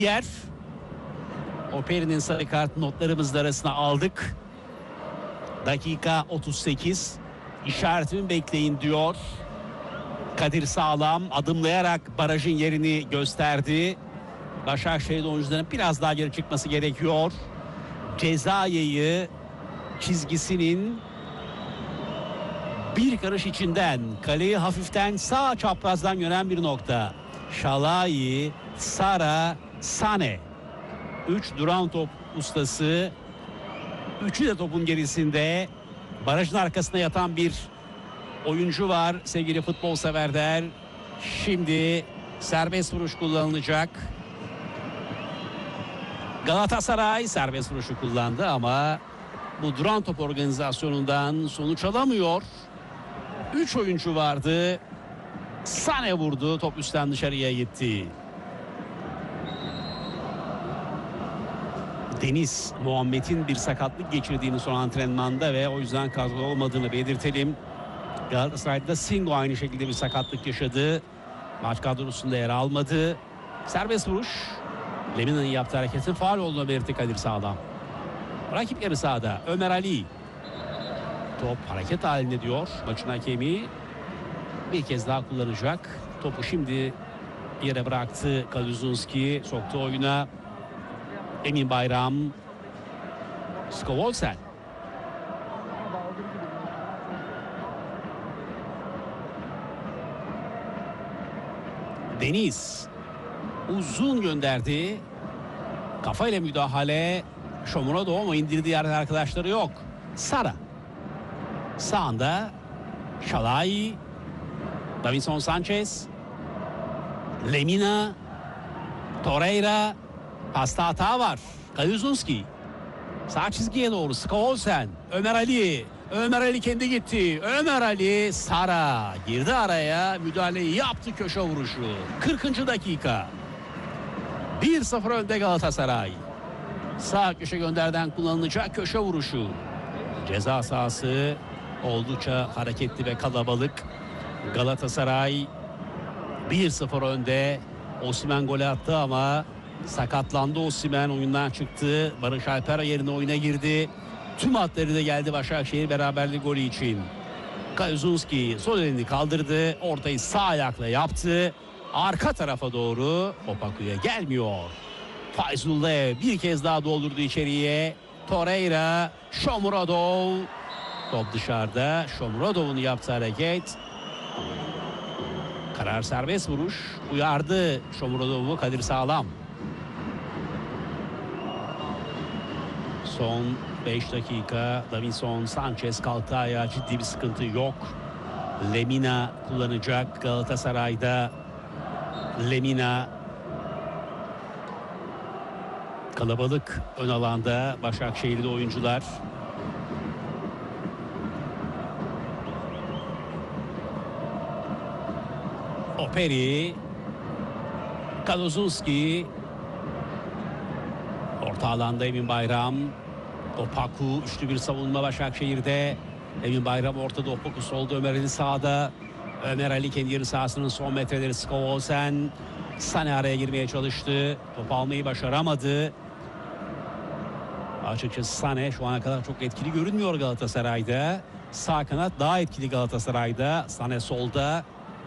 yer. Operi'nin sarı kart notlarımızın arasına aldık. Dakika 38. İşaretimi bekleyin diyor. Kadir Sağlam adımlayarak barajın yerini gösterdi. Başakşehir oyuncularının biraz daha geri çıkması gerekiyor. Ceza yayı çizgisinin bir karış içinden kaleyi hafiften sağ çaprazdan yönen bir nokta. Şalai, Sara, Sane. 3 duran top ustası. Üçü de topun gerisinde. Barajın arkasında yatan bir oyuncu var sevgili futbol severler. Şimdi serbest vuruş kullanılacak. Galatasaray serbest vuruşu kullandı ama bu duran top organizasyonundan sonuç alamıyor. 3 oyuncu vardı. Sane vurdu. Top üstten dışarıya gitti. Deniz Muhammed'in bir sakatlık geçirdiğini son antrenmanda ve o yüzden kadroda olmadığını belirtelim. Galatasaray'da Singo aynı şekilde bir sakatlık yaşadı. Maç kadrosunda yer almadı. Serbest vuruş. Lemina'nın yaptığı hareketin faul olduğunu belirtti Kadir Sağlam. Rakip yarı sahada Ömer Ali. Top hareket halinde diyor maçın hakemi. Bir kez daha kullanacak. Topu şimdi yere bıraktı Kaluzunski. Soktu oyuna. Emin Bayram. Skovolsen. Deniz. Uzun gönderdi. Kafayla müdahale. Şomurado ama indirdiği yerde arkadaşları yok. Sara. Sağında Şalai. Davinson Sanchez. Lemina. Torreira. Pasta hata var. Kaluzunski. Sağ çizgiye doğru. Skovolsen. Ömer Ali. Ömer Ali kendi gitti. Ömer Ali. Sara girdi araya. Müdahaleyi yaptı, köşe vuruşu. 40. dakika. 1-0 önde Galatasaray. Sağ köşe gönderden kullanılacak köşe vuruşu. Ceza sahası oldukça hareketli ve kalabalık. Galatasaray 1-0 önde. Osimhen golü attı ama sakatlandı Osimhen, oyundan çıktı. Barış Alper yerine oyuna girdi. Tüm hatları da geldi Başakşehir beraberlik golü için. Kaluzunski sol elini kaldırdı. Ortayı sağ ayakla yaptı. Arka tarafa doğru Opaku'ya gelmiyor. Fayzullah bir kez daha doldurdu içeriye. Torreira, Shomurodov. Top dışarıda. Shomurodov'un yaptığı hareket. Karar serbest vuruş. Uyardı Shomurodov'u Kadir Sağlam. Son 5 dakika. Davinson Sanchez kalktı ayağa, ciddi bir sıkıntı yok. Lemina kullanacak Galatasaray'da. Lemina. Kalabalık ön alanda Başakşehir'de oyuncular. Operi. Kaluzunski. Orta alanda Emin Bayram. Opaku, üçlü bir savunma Başakşehir'de. Emin Bayram ortada, Opaku solda, Ömer Ali sağda. Ömer Ali kendi yarı sahasının son metreleri. Skovolsen. Sane araya girmeye çalıştı. Top almayı başaramadı. Açıkçası Sane şu ana kadar çok etkili görünmüyor Galatasaray'da. Sağ kanat daha etkili Galatasaray'da. Sane solda.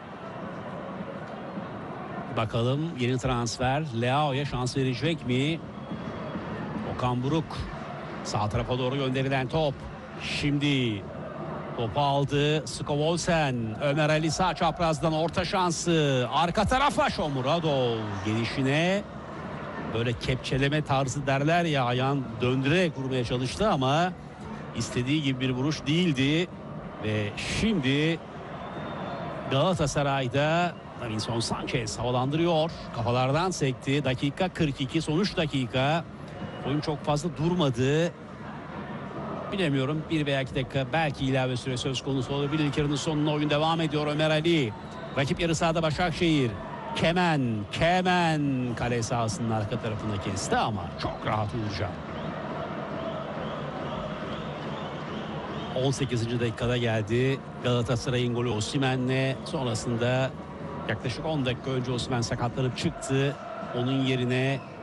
Bakalım yeni transfer Leao'ya şans verecek mi? Okan Buruk. Sağ tarafa doğru gönderilen top. Şimdi topu aldı Skovolsen. Ömer Ali sağ çaprazdan orta şansı. Arka tarafa Shomurodov gelişine böyle kepçeleme tarzı derler ya, ayağın döndürerek vurmaya çalıştı ama istediği gibi bir vuruş değildi. Ve şimdi Galatasaray'da Davinson Sanchez havalandırıyor. Kafalardan sekti. Dakika 42, sonuç dakika. Oyun çok fazla durmadı. Bilemiyorum, 1 veya 2 dakika belki ilave süre söz konusu olabilir. İlk yarının sonuna oyun devam ediyor. Ömer Ali. Rakip yarı sahada Başakşehir. Kemen kale sahasının arka tarafına kesti ama çok rahat vuracak. 18. dakikada geldi Galatasaray'ın golü Osimhen'le. Sonrasında yaklaşık 10 dakika önce Osimhen sakatlanıp çıktı. Onun yerine